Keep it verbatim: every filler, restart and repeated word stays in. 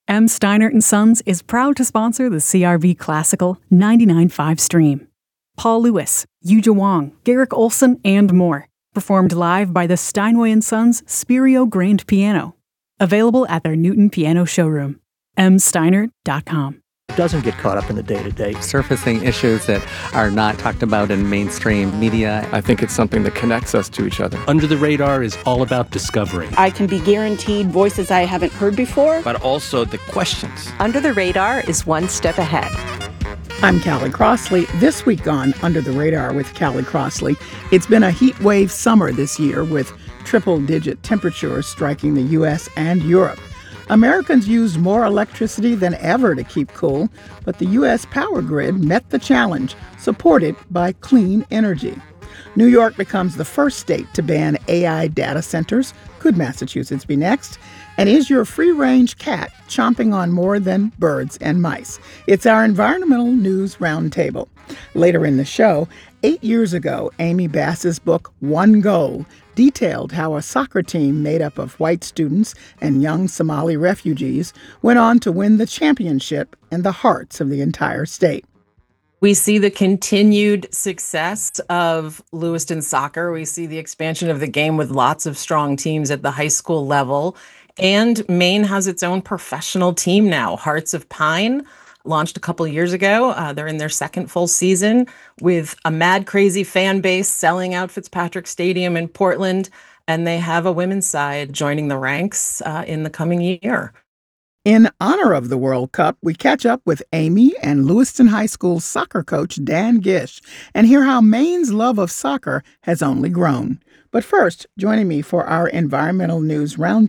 M. Steinert and Sons is proud to sponsor the C R V Classical ninety-nine point five stream. Paul Lewis, Yuja Wong, Garrick Olson, and more. Performed live by the Steinway and Sons Spirio Grand Piano. Available at their Newton Piano showroom. m steinert dot com. Doesn't get caught up in the day-to-day. Surfacing issues that are not talked about in mainstream media. I think it's something that connects us to each other. Under the Radar is all about discovery. I can be guaranteed voices I haven't heard before. But also the questions. Under the Radar is one step ahead. I'm Callie Crossley. This week on Under the Radar with Callie Crossley, it's been a heat wave summer this year with triple-digit temperatures striking the U S and Europe. Americans used more electricity than ever to keep cool, but the U S power grid met the challenge, supported by clean energy. New York becomes the first state to ban A I data centers. Could Massachusetts be next? And is your free-range cat chomping on more than birds and mice? It's our environmental news roundtable. Later in the show, eight years ago, Amy Bass's book, One Goal, detailed how a soccer team made up of white students and young Somali refugees went on to win the championship in the hearts of the entire state. We see the continued success of Lewiston soccer. We see the expansion of the game with lots of strong teams at the high school level. And Maine has its own professional team now. Hearts of Pine launched a couple years ago. Uh, they're in their second full season with a mad, crazy fan base selling out Fitzpatrick Stadium in Portland. And they have a women's side joining the ranks uh, in the coming year. In honor of the World Cup, we catch up with Amy and Lewiston High School soccer coach Dan Gish and hear how Maine's love of soccer has only grown. But first, joining me for our environmental news roundtable